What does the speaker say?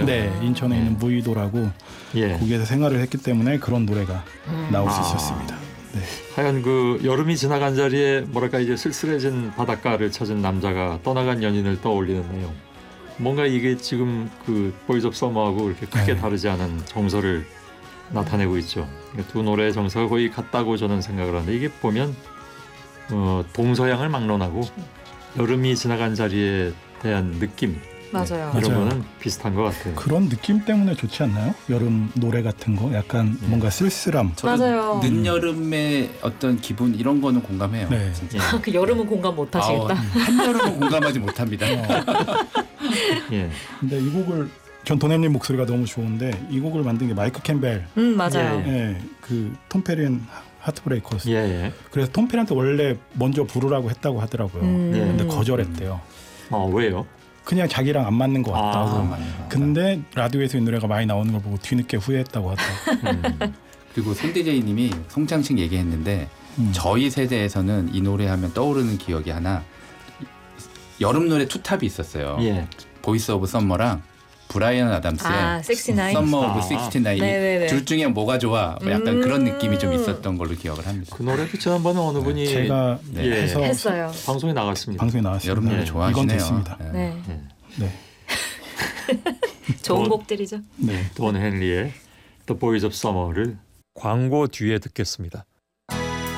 네, 인천에 있는 무의도라고 예. 거기에서 생활을 했기 때문에 그런 노래가 나올 수 있었습니다. 네. 하여간 그 여름이 지나간 자리에 뭐랄까 이제 쓸쓸해진 바닷가를 찾은 남자가 떠나간 연인을 떠올리는 내용. 뭔가 이게 지금 그 보이즈 오브 서머하고 그렇게 크게 다르지 않은 정서를 나타내고 있죠. 두 노래의 정서가 거의 같다고 저는 생각을 하는데 이게 보면 동서양을 막론하고 여름이 지나간 자리에 대한 느낌 맞아요. 이런 맞아요. 거는 비슷한 것 같아요. 그런 느낌 때문에 좋지 않나요? 여름 노래 같은 거 약간 뭔가 쓸쓸함. 맞아요. 늦여름의 어떤 기분 이런 거는 공감해요. 네. 진짜. 그 여름은 공감 못 하시겠다. 한여름은 공감하지 못합니다. 예. 근데 이 곡을 전 도네님 목소리가 너무 좋은데 이 곡을 만든 게 마이크 캠벨, 맞아요. 예, 그 톰 페리앤 하트브레이커스. 예, 예. 그래서 톰 페리한테 원래 먼저 부르라고 했다고 하더라고요. 근데 거절했대요. 왜요? 그냥 자기랑 안 맞는 것 같다고. 맞아요. 근데 라디오에서 이 노래가 많이 나오는 걸 보고 뒤늦게 후회했다고 하더라고요. 그리고 손디제이님이 송창식 얘기했는데 저희 세대에서는 이 노래하면 떠오르는 기억이 하나 여름 노래 투탑이 있었어요. 예. 보이스 오브 썸머랑 브라이언 아담스의 섹시나인. 썸머 오브 69. 네네네. 둘 중에 뭐가 좋아? 뭐 약간 그런 느낌이 좀 있었던 걸로 기억을 합니다. 그 노래도 지난번에 어느 분이 제가 예, 해서 했어요. 방송에 나갔습니다. 방송에 나왔습니다. 여름 노래 예. 좋아하시네요. 이건 됐습니다. 네. 예. 네. 좋은 곡들이죠. 네. 돈 헨리의 The Boys of Summer를 광고 뒤에 듣겠습니다.